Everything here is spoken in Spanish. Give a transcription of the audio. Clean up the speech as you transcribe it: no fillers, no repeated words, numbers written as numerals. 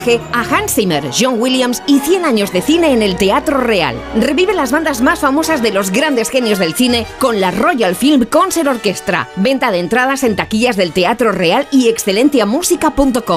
a Hans Zimmer, John Williams y 100 años de cine en el Teatro Real. Revive las bandas más famosas de los grandes genios del cine con la Royal Film Concert Orchestra. Venta de entradas en taquillas del Teatro Real y excelentiamusica.com.